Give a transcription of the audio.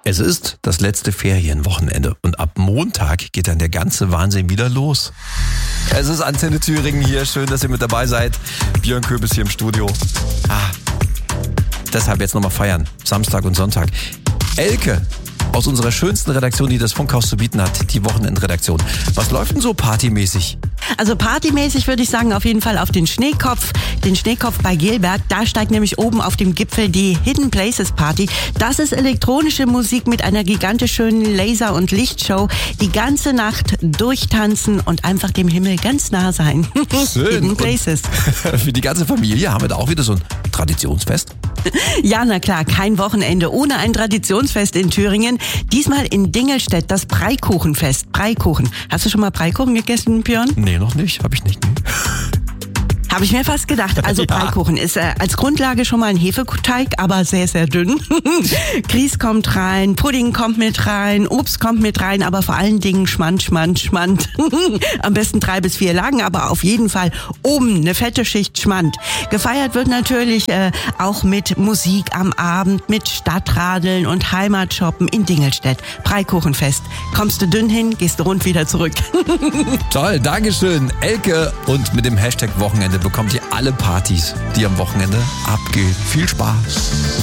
Es ist das letzte Ferienwochenende und ab Montag geht dann der ganze Wahnsinn wieder los. Es ist Antenne Thüringen hier, schön, dass ihr mit dabei seid. Björn Köbis hier im Studio. Deshalb jetzt nochmal feiern, Samstag und Sonntag. Elke aus unserer schönsten Redaktion, die das Funkhaus zu bieten hat, die Wochenendredaktion. Was läuft denn so partymäßig? Also partymäßig würde ich sagen auf jeden Fall auf den Schneekopf bei Gelberg. Da steigt nämlich oben auf dem Gipfel die Hidden Places Party. Das ist elektronische Musik mit einer gigantisch schönen Laser- und Lichtshow. Die ganze Nacht durchtanzen und einfach dem Himmel ganz nah sein. Schön. Hidden Places. Und für die ganze Familie haben wir da auch wieder so ein Traditionsfest? Ja, na klar, kein Wochenende ohne ein Traditionsfest in Thüringen. Diesmal in Dingelstedt, das Breikuchenfest. Breikuchen. Hast du schon mal Breikuchen gegessen, Björn? Nee, noch nicht. Habe ich nicht. Nee. Habe ich mir fast gedacht. Also ja. Breikuchen ist als Grundlage schon mal ein Hefeteig, aber sehr, sehr dünn. Grieß kommt rein, Pudding kommt mit rein, Obst kommt mit rein, aber vor allen Dingen Schmand. Am besten 3 bis 4 Lagen, aber auf jeden Fall oben eine fette Schicht Schmand. Gefeiert wird natürlich auch mit Musik am Abend, mit Stadtradeln und Heimatshoppen in Dingelstedt. Breikuchenfest. Kommst du dünn hin, gehst du rund wieder zurück. Toll, Dankeschön, Elke. Und mit dem Hashtag Wochenende bekommt ihr alle Partys, die am Wochenende abgehen. Viel Spaß.